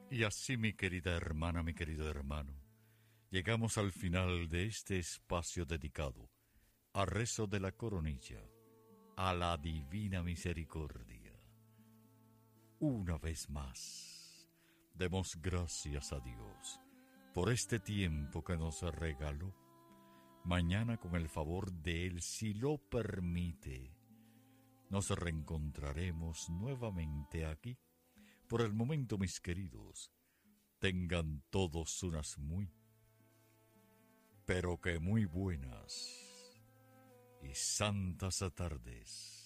Y así, mi querida hermana, mi querido hermano, llegamos al final de este espacio dedicado al rezo de la coronilla, a la divina misericordia. Una vez más, demos gracias a Dios por este tiempo que nos regaló. Mañana, con el favor de Él, si lo permite, nos reencontraremos nuevamente aquí. Por el momento, mis queridos, tengan todos unas pero que muy buenas y santas tardes.